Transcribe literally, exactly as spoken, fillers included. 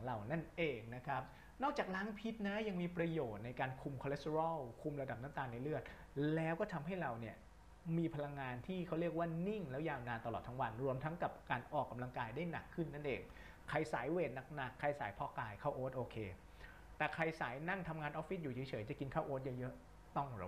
เรานั่นเองนะครับนอกจากล้างพิษนะยังมีประโยชน์ในการคุมคอเลสเตอรอลคุมระดับน้ำตาลในเลือดแล้วก็ทำให้เราเนี่ยมีพลังงานที่เขาเรียกว่านิ่งแล้วยาวนานตลอดทั้งวันรวมทั้งกับการออกกำลังกายได้หนักขึ้นนั่นเองใครสายเวทหนักๆใครสายเพาะกายข้าวโอ๊ตโอเคแต่ใครสายนั่งทำงานออฟฟิศอยู่เฉยๆจะกินข้าวโอ๊ตเยอะๆต้องระ